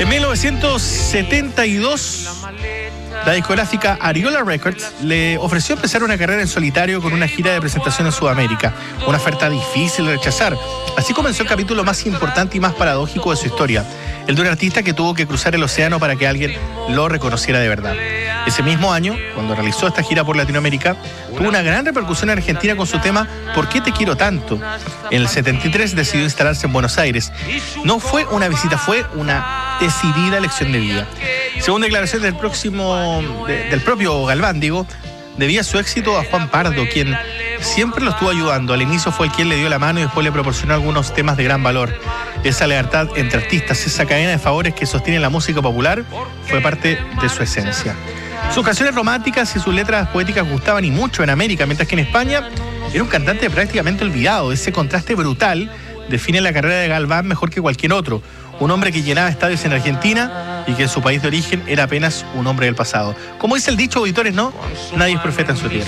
En 1972, la discográfica Ariola Records le ofreció empezar una carrera en solitario con una gira de presentación en Sudamérica, una oferta difícil de rechazar. Así comenzó el capítulo más importante y más paradójico de su historia, el de un artista que tuvo que cruzar el océano para que alguien lo reconociera de verdad. Ese mismo año, cuando realizó esta gira por Latinoamérica, tuvo una gran repercusión en Argentina con su tema ¿Por qué te quiero tanto? En el 73 decidió instalarse en Buenos Aires. No fue una visita, fue una decidida elección de vida. Según declaraciones del propio Galván, debía su éxito a Juan Pardo, quien siempre lo estuvo ayudando. Al inicio fue el quien le dio la mano y después le proporcionó algunos temas de gran valor. Esa lealtad entre artistas, esa cadena de favores que sostiene la música popular, fue parte de su esencia. Sus canciones románticas y sus letras poéticas gustaban y mucho en América, mientras que en España era un cantante prácticamente olvidado. Ese contraste brutal define la carrera de Galván mejor que cualquier otro. Un hombre que llenaba estadios en Argentina y que en su país de origen era apenas un hombre del pasado. Como dice el dicho, auditores, ¿no? Nadie es profeta en su tierra.